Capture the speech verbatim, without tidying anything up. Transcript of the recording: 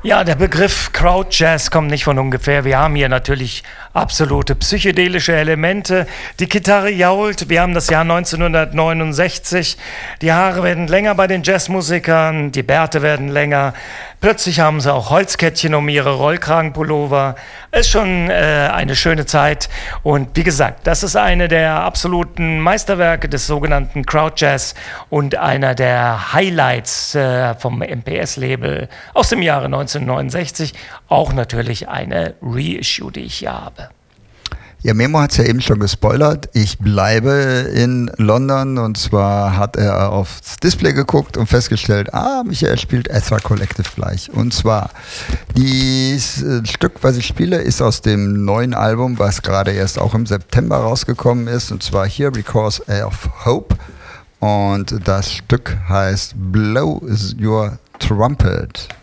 Ja, der Begriff Crowd Jazz kommt nicht von ungefähr. Wir haben hier natürlich absolute psychedelische Elemente. Die Gitarre jault. Wir haben das Jahr neunzehnhundertneunundsechzig. Die Haare werden länger bei den Jazzmusikern, die Bärte werden länger. Plötzlich haben sie auch Holzkettchen um ihre Rollkragenpullover. Ist schon äh, eine schöne Zeit. Und wie gesagt, das ist eine der absoluten Meisterwerke des sogenannten Crowd Jazz und einer der Highlights äh, vom M P S-Label aus dem Jahre neunzehnhundertneunundsechzig. Auch natürlich eine Reissue, die ich hier habe. Ja, Memo hat es ja eben schon gespoilert. Ich bleibe in London und zwar hat er aufs Display geguckt und festgestellt, ah, Michael spielt Ezra Collective gleich. Und zwar, das Stück, was ich spiele, ist aus dem neuen Album, was gerade erst auch im September rausgekommen ist, und zwar Here Because of Hope. Und das Stück heißt Blow Your Trumpet.